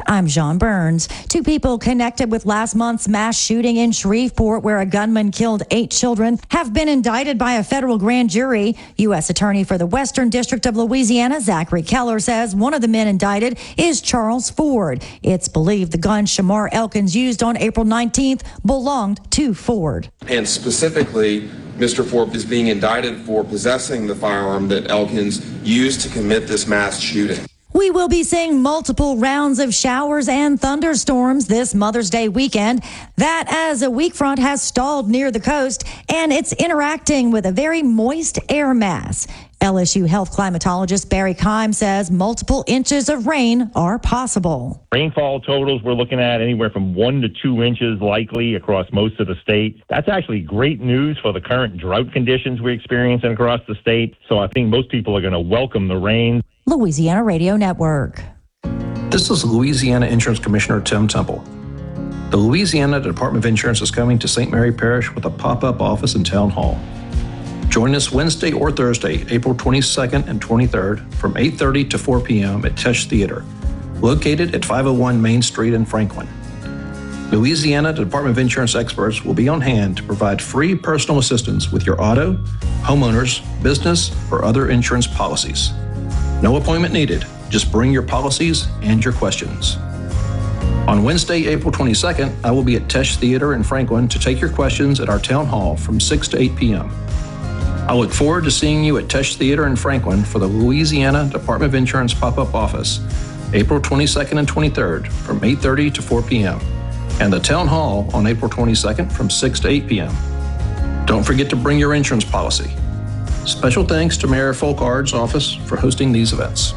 I'm John Burns. 2 people connected with last month's mass shooting in Shreveport, where a gunman killed 8 children, have been indicted by a federal grand jury. U.S. Attorney for the Western District of Louisiana, Zachary Keller, says one of the men indicted is Charles Ford. It's believed the gun Shamar Elkins used on April 19th belonged to Ford. And specifically, Mr. Ford is being indicted for possessing the firearm that Elkins used to commit this mass shooting. We will be seeing multiple rounds of showers and thunderstorms this Mother's Day weekend. That as a weak front has stalled near the coast and it's interacting with a very moist air mass. LSU health climatologist Barry Keim says multiple inches of rain are possible. Rainfall totals we're looking at anywhere from 1 to 2 inches likely across most of the state. That's actually great news for the current drought conditions we're experiencing across the state. So I think most people are going to welcome the rain. Louisiana Radio Network. This is Louisiana Insurance Commissioner Tim Temple. The Louisiana Department of Insurance is coming to St. Mary Parish with a pop-up office in Town Hall. Join us Wednesday or Thursday, April 22nd and 23rd from 8:30 to 4 p.m. at Tesh Theater, located at 501 Main Street in Franklin. Louisiana Department of Insurance experts will be on hand to provide free personal assistance with your auto, homeowners, business, or other insurance policies. No appointment needed. Just bring your policies and your questions. On Wednesday, April 22nd, I will be at Tesh Theater in Franklin to take your questions at our town hall from 6 to 8 p.m. I look forward to seeing you at Tesh Theater in Franklin for the Louisiana Department of Insurance pop-up office, April 22nd and 23rd from 8:30 to 4 p.m. and the Town Hall on April 22nd from 6 to 8 p.m. Don't forget to bring your insurance policy. Special thanks to Mayor Folkard's office for hosting these events.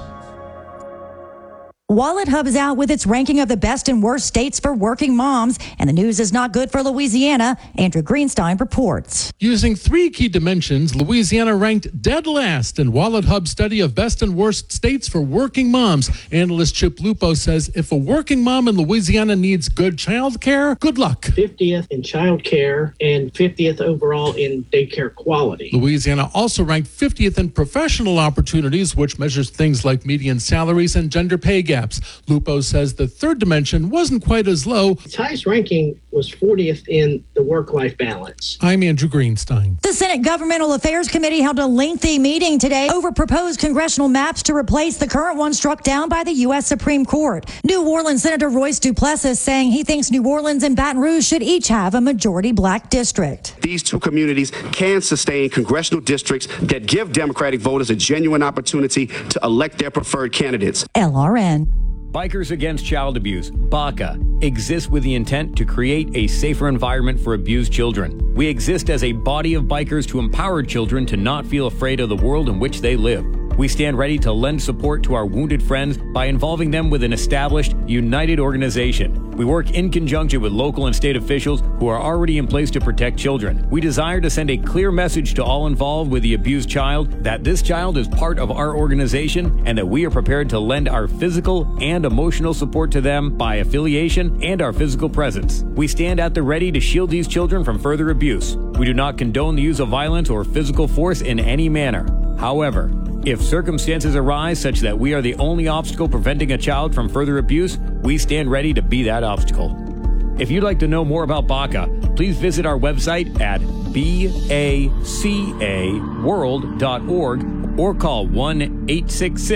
Wallet Hub is out with its ranking of the best and worst states for working moms, and the news is not good for Louisiana. Andrew Greenstein reports. Using 3 key dimensions, Louisiana ranked dead last in Wallet Hub's study of best and worst states for working moms. Analyst Chip Lupo says if a working mom in Louisiana needs good child care, good luck. 50th in child care and 50th overall in daycare quality. Louisiana also ranked 50th in professional opportunities, which measures things like median salaries and gender pay gaps. Lupo says the third dimension wasn't quite as low. Its highest ranking was 40th in the work-life balance. I'm Andrew Greenstein. The Senate Governmental Affairs Committee held a lengthy meeting today over proposed congressional maps to replace the current one struck down by the U.S. Supreme Court. New Orleans Senator Royce Duplessis saying he thinks New Orleans and Baton Rouge should each have a majority black district. These 2 communities can sustain congressional districts that give Democratic voters a genuine opportunity to elect their preferred candidates. LRN. Bikers Against Child Abuse, BACA, exists with the intent to create a safer environment for abused children. We exist as a body of bikers to empower children to not feel afraid of the world in which they live. We stand ready to lend support to our wounded friends by involving them with an established, united organization. We work in conjunction with local and state officials who are already in place to protect children. We desire to send a clear message to all involved with the abused child that this child is part of our organization and that we are prepared to lend our physical and emotional support to them by affiliation and our physical presence. We stand at the ready to shield these children from further abuse. We do not condone the use of violence or physical force in any manner. However, if circumstances arise such that we are the only obstacle preventing a child from further abuse, we stand ready to be that obstacle. If you'd like to know more about BACA, please visit our website at bacaworld.org or call 1-866